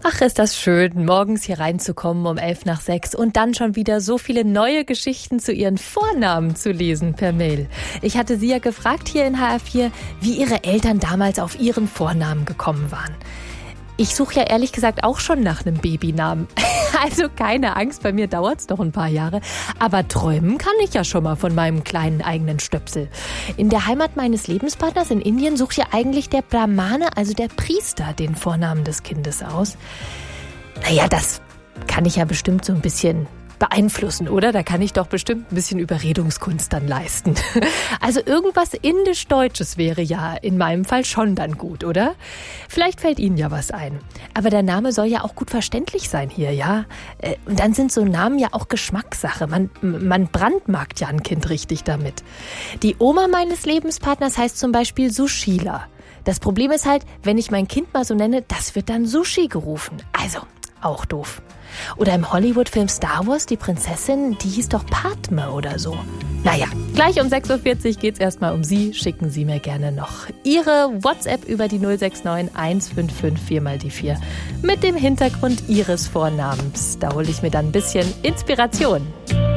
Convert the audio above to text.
Ach, ist das schön, morgens hier reinzukommen um 5:11 und dann schon wieder so viele neue Geschichten zu ihren Vornamen zu lesen per Mail. Ich hatte sie ja gefragt hier in HR4, wie ihre Eltern damals auf ihren Vornamen gekommen waren. Ich suche ja ehrlich gesagt auch schon nach einem Babynamen. Also keine Angst, bei mir dauert es noch ein paar Jahre. Aber träumen kann ich ja schon mal von meinem kleinen eigenen Stöpsel. In der Heimat meines Lebenspartners in Indien sucht ja eigentlich der Brahmane, also der Priester, den Vornamen des Kindes aus. Naja, das kann ich ja bestimmt so ein bisschen beeinflussen, oder? Da kann ich doch bestimmt ein bisschen Überredungskunst dann leisten. Also irgendwas Indisch-Deutsches wäre ja in meinem Fall schon dann gut, oder? Vielleicht fällt Ihnen ja was ein. Aber der Name soll ja auch gut verständlich sein hier, ja? Und dann sind so Namen ja auch Geschmackssache. Man brandmarkt ja ein Kind richtig damit. Die Oma meines Lebenspartners heißt zum Beispiel Sushila. Das Problem ist halt, wenn ich mein Kind mal so nenne, das wird dann Sushi gerufen. Also, auch doof. Oder im Hollywood-Film Star Wars, die Prinzessin, die hieß doch Padme oder so. Naja, gleich um 6:40 Uhr geht's erstmal um Sie. Schicken Sie mir gerne noch Ihre WhatsApp über die 069 155 4x4 mit dem Hintergrund Ihres Vornamens. Da hole ich mir dann ein bisschen Inspiration.